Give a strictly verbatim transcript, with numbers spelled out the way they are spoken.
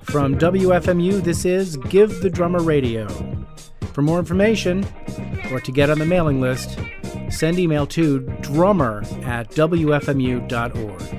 From W F M U, this is Give the Drummer Radio. For more information, or to get on the mailing list, send email to drummer at w f m u dot org.